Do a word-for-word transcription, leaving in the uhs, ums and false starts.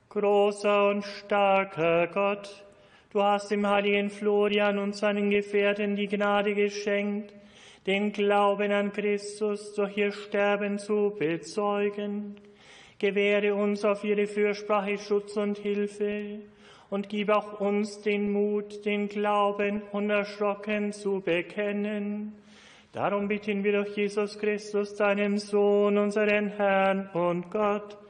Großer und starker Gott, du hast dem heiligen Florian und seinen Gefährten die Gnade geschenkt, den Glauben an Christus durch ihr Sterben zu bezeugen. Gewähre uns auf ihre Fürsprache Schutz und Hilfe und gib auch uns den Mut, den Glauben unerschrocken zu bekennen. Darum bitten wir durch Jesus Christus, deinen Sohn, unseren Herrn und Gott,